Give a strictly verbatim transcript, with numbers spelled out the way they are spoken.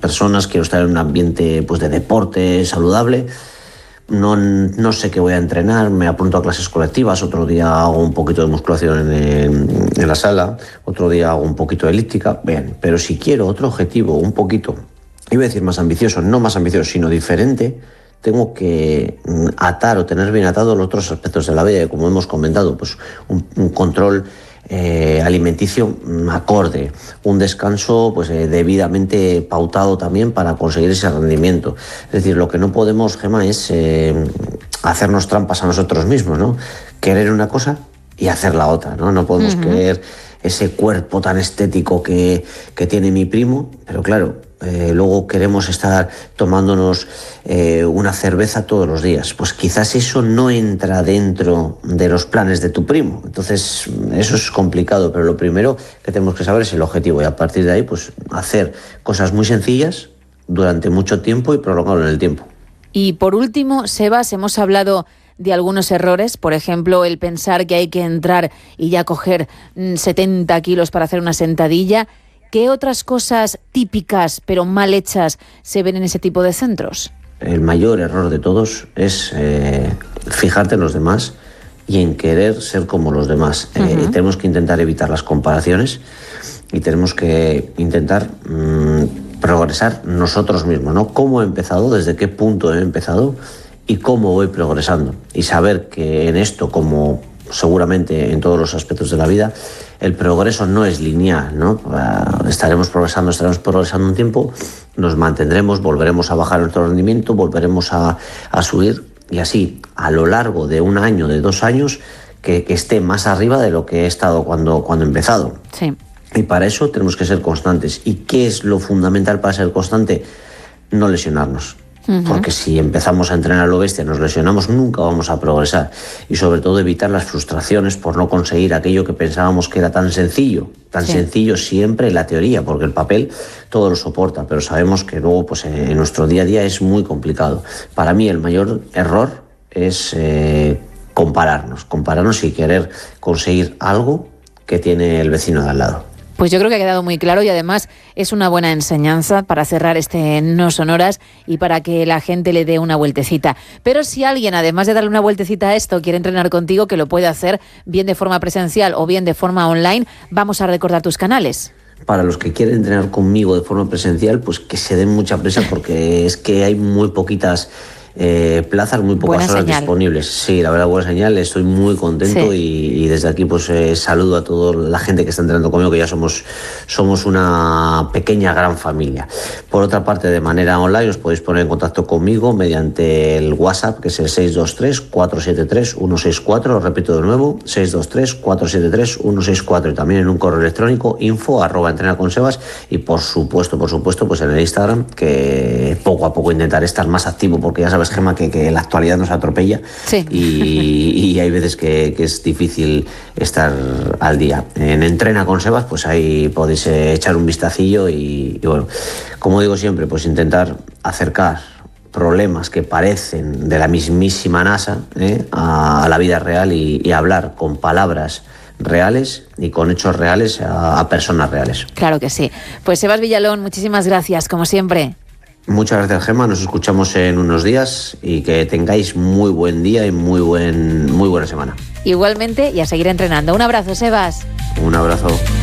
personas, quiero estar en un ambiente pues, de deporte saludable. No, no sé qué voy a entrenar, me apunto a clases colectivas, otro día hago un poquito de musculación en, en, en la sala, otro día hago un poquito de elíptica, bien, pero si quiero otro objetivo un poquito, iba a decir más ambicioso, no más ambicioso, sino diferente, tengo que atar o tener bien atados los otros aspectos de la vida, como hemos comentado, pues un, un control eh, alimenticio acorde, un descanso pues eh, debidamente pautado también para conseguir ese rendimiento. Es decir, lo que no podemos, Gemma, es eh, hacernos trampas a nosotros mismos, ¿no? Querer una cosa y hacer la otra, ¿no? No podemos uh-huh. querer ese cuerpo tan estético que, que tiene mi primo, pero claro, Eh, luego queremos estar tomándonos eh, una cerveza todos los días. Pues quizás eso no entra dentro de los planes de tu primo. Entonces eso es complicado, pero lo primero que tenemos que saber es el objetivo y a partir de ahí pues hacer cosas muy sencillas durante mucho tiempo y prolongarlo en el tiempo. Y por último, Sebas, hemos hablado de algunos errores, por ejemplo, el pensar que hay que entrar y ya coger setenta kilos para hacer una sentadilla. ¿Qué otras cosas típicas pero mal hechas se ven en ese tipo de centros? El mayor error de todos es eh, fijarte en los demás y en querer ser como los demás. Uh-huh. Eh, tenemos que intentar evitar las comparaciones y tenemos que intentar mmm, progresar nosotros mismos, ¿no? ¿Cómo he empezado? ¿Desde qué punto he empezado? Y cómo voy progresando. Y saber que en esto, como seguramente en todos los aspectos de la vida, el progreso no es lineal, ¿no? Uh, estaremos progresando, estaremos progresando un tiempo, nos mantendremos, volveremos a bajar nuestro rendimiento, volveremos a, a subir y así a lo largo de un año, de dos años, que, que esté más arriba de lo que he estado cuando, cuando he empezado. Sí. Y para eso tenemos que ser constantes. ¿Y qué es lo fundamental para ser constante? No lesionarnos. Uh-huh. Porque si empezamos a entrenar a lo bestia, nos lesionamos, nunca vamos a progresar. Y sobre todo evitar las frustraciones por no conseguir aquello que pensábamos que era tan sencillo. Tan sí. sencillo siempre en la teoría, porque el papel todo lo soporta, pero sabemos que luego pues, en nuestro día a día es muy complicado. Para mí el mayor error es eh, compararnos, compararnos y querer conseguir algo que tiene el vecino de al lado. Pues yo creo que ha quedado muy claro y además es una buena enseñanza para cerrar este No Son Horas y para que la gente le dé una vueltecita. Pero si alguien, además de darle una vueltecita a esto, quiere entrenar contigo, que lo puede hacer bien de forma presencial o bien de forma online, vamos a recordar tus canales. Para los que quieren entrenar conmigo de forma presencial, pues que se den mucha prisa porque es que hay muy poquitas Eh, plazas, muy pocas buena horas señal. disponibles. Sí, la verdad, buena señal, estoy muy contento sí. y, y desde aquí pues eh, saludo a toda la gente que está entrenando conmigo, que ya somos, somos una pequeña gran familia. Por otra parte, de manera online os podéis poner en contacto conmigo mediante el WhatsApp, que es el seis dos tres, cuatro siete tres, uno seis cuatro, lo repito de nuevo, seis dos tres, cuatro siete tres, uno seis cuatro, y también en un correo electrónico info arroba entrenaconsebas y por supuesto, por supuesto, pues en el Instagram, que poco a poco intentaré estar más activo porque ya sabes, Gemma, que, que la actualidad nos atropella sí. y, y hay veces que, que es difícil estar al día. En Entrena con Sebas, pues ahí podéis echar un vistacillo y, y bueno, como digo siempre, pues intentar acercar problemas que parecen de la mismísima NASA ¿eh? a, a la vida real y, y hablar con palabras reales y con hechos reales a, a personas reales. Claro que sí. Pues Sebas Villalón, muchísimas gracias, como siempre. Muchas gracias, Gemma. Nos escuchamos en unos días y que tengáis muy buen día y muy, buen, muy buena semana. Igualmente, y a seguir entrenando. Un abrazo, Sebas. Un abrazo.